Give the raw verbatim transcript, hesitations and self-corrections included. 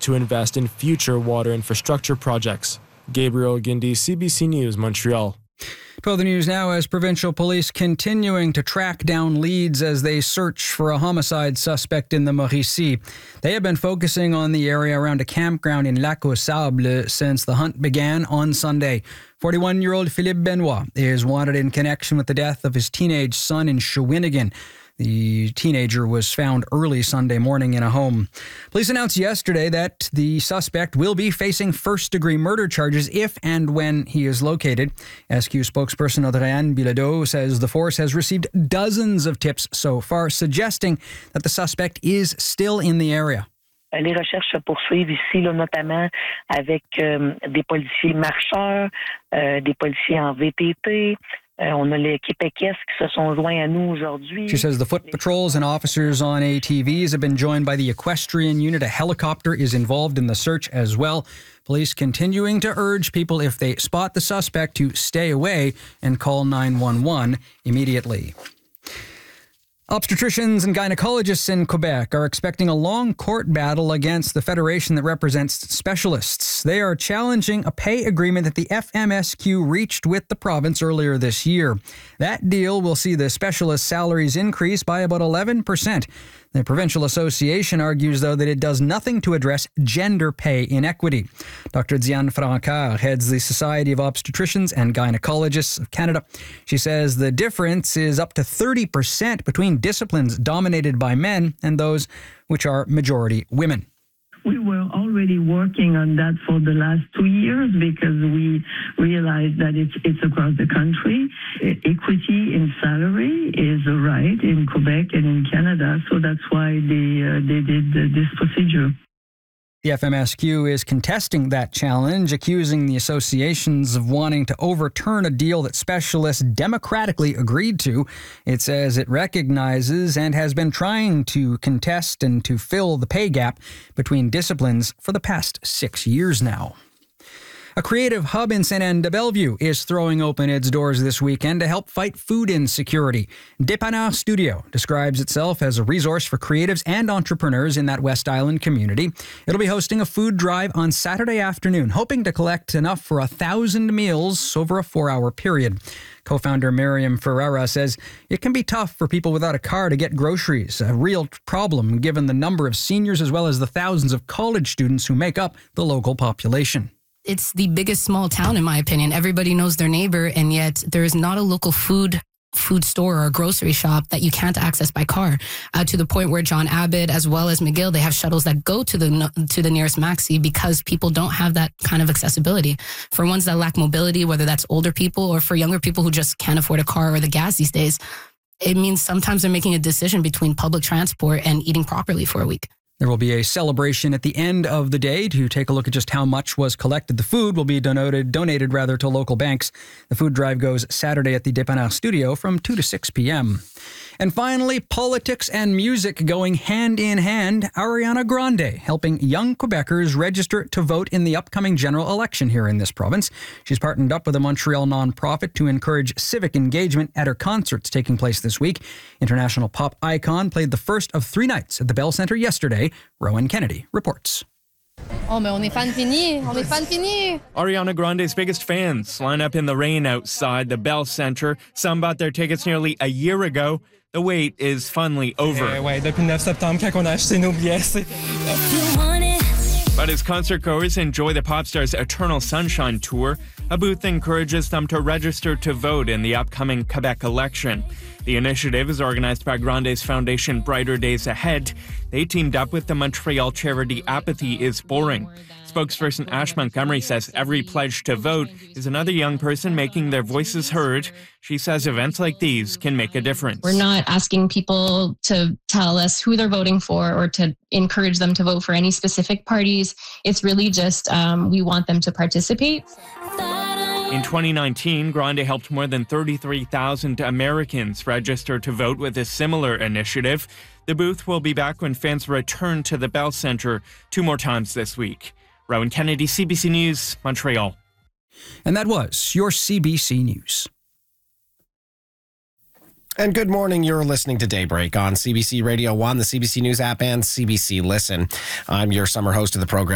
to invest in future water infrastructure projects. Gabriel Guindy, C B C News, Montreal. twelve The News now as provincial police continuing to track down leads as they search for a homicide suspect in the Mauricie. They have been focusing on the area around a campground in Lac aux Sables since the hunt began on Sunday. forty-one-year-old Philippe Benoit is wanted in connection with the death of his teenage son in Shawinigan. The teenager was found early Sunday morning in a home. Police announced yesterday that the suspect will be facing first-degree murder charges if and when he is located. S Q spokesperson Audrey-Anne Bilodeau says the force has received dozens of tips so far, suggesting that the suspect is still in the area. Les recherches se poursuivent ici, là, notamment avec euh, des policiers marcheurs, euh, des policiers en V T T. Uh, on a les Québécois qui se sont joints à nous aujourd'hui. She says the foot patrols and officers on A T Vs have been joined by the equestrian unit. A helicopter is involved in the search as well. Police continuing to urge people, if they spot the suspect, to stay away and call nine one one immediately. Obstetricians and gynecologists in Quebec are expecting a long court battle against the federation that represents specialists. They are challenging a pay agreement that the F M S Q reached with the province earlier this year. That deal will see the specialists' salaries increase by about eleven percent. The provincial association argues, though, that it does nothing to address gender pay inequity. Doctor Diane Francard heads the Society of Obstetricians and Gynecologists of Canada. She says the difference is up to thirty percent between disciplines dominated by men and those which are majority women. We were already working on that for the last two years because we realized that it's it's across the country. Equity in salary is a right in Quebec and in Canada, so that's why they uh, they did this procedure. The F M S Q is contesting that challenge, accusing the associations of wanting to overturn a deal that specialists democratically agreed to. It says it recognizes and has been trying to contest and to fill the pay gap between disciplines for the past six years now. A creative hub in Sainte Anne de Bellevue is throwing open its doors this weekend to help fight food insecurity. Dépanneur Studio describes itself as a resource for creatives and entrepreneurs in that West Island community. It'll be hosting a food drive on Saturday afternoon, hoping to collect enough for a thousand meals over a four-hour period. Co-founder Miriam Ferreira says it can be tough for people without a car to get groceries, a real problem given the number of seniors as well as the thousands of college students who make up the local population. It's the biggest small town, in my opinion. Everybody knows their neighbor, and yet there is not a local food food store or grocery shop that you can't access by car. Uh, to the point where John Abbott, as well as McGill, they have shuttles that go to the to the nearest Maxi because people don't have that kind of accessibility. For ones that lack mobility, whether that's older people or for younger people who just can't afford a car or the gas these days, it means sometimes they're making a decision between public transport and eating properly for a week. There will be a celebration at the end of the day to take a look at just how much was collected. The food will be donated, donated rather, to local banks. The food drive goes Saturday at the Dépanneur Studio from two to six p.m. And finally, politics and music going hand in hand. Ariana Grande helping young Quebecers register to vote in the upcoming general election here in this province. She's partnered up with a Montreal nonprofit to encourage civic engagement at her concerts taking place this week. International pop icon played the first of three nights at the Bell Centre yesterday. Rowan Kennedy reports. Oh, mais on est fan fini. On est fan fini. Ariana Grande's biggest fans line up in the rain outside the Bell Centre. Some bought their tickets nearly a year ago. The wait is finally over. Euh, ouais, depuis le neuf septembre, quand on a acheté nos billets. But as concertgoers enjoy the pop star's Eternal Sunshine tour, a booth encourages them to register to vote in the upcoming Quebec election. The initiative is organized by Grande's foundation Brighter Days Ahead. They teamed up with the Montreal charity Apathy is Boring. Spokesperson Ash Montgomery says every pledge to vote is another young person making their voices heard. She says events like these can make a difference. We're not asking people to tell us who they're voting for or to encourage them to vote for any specific parties. It's really just um, we want them to participate. In twenty nineteen, Grande helped more than thirty-three thousand Americans register to vote with a similar initiative. The booth will be back when fans return to the Bell Centre two more times this week. Rowan Kennedy, C B C News, Montreal. And that was your C B C News. And good morning. You're listening to Daybreak on C B C Radio one, the C B C News app, and C B C Listen. I'm your summer host of the program,